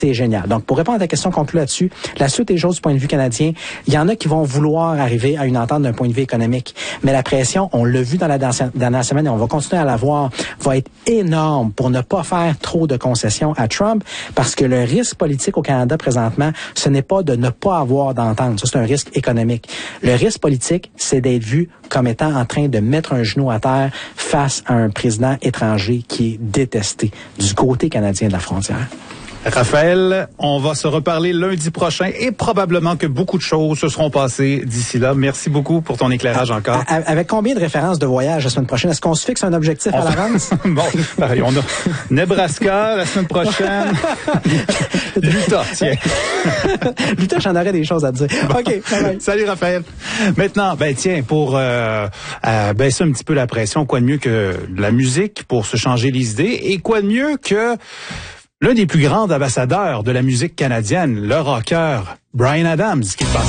C'est génial. Donc, pour répondre à ta question conclue là-dessus, la suite des choses du point de vue canadien, il y en a qui vont vouloir arriver à une entente d'un point de vue économique. Mais la pression, on l'a vu dans la dernière semaine et on va continuer à la voir, va être énorme pour ne pas faire trop de concessions à Trump parce que le risque politique au Canada présentement, ce n'est pas de ne pas avoir d'entente. Ça, c'est un risque économique. Le risque politique, c'est d'être vu comme étant en train de mettre un genou à terre face à un président étranger qui est détesté du côté canadien de la frontière. Raphaël, on va se reparler lundi prochain et probablement que beaucoup de choses se seront passées d'ici là. Merci beaucoup pour ton éclairage encore. Avec combien de références de voyage la semaine prochaine? Est-ce qu'on se fixe un objectif à l'avance? Bon, pareil, on a Nebraska la semaine prochaine. L'Utah, tiens. L'Utah, j'en aurais des choses à dire. Bon. OK, bye. Salut Raphaël. Maintenant, tiens, pour baisser un petit peu la pression, quoi de mieux que la musique pour se changer les idées et quoi de mieux que l'un des plus grands ambassadeurs de la musique canadienne, le rocker Bryan Adams, qui passe.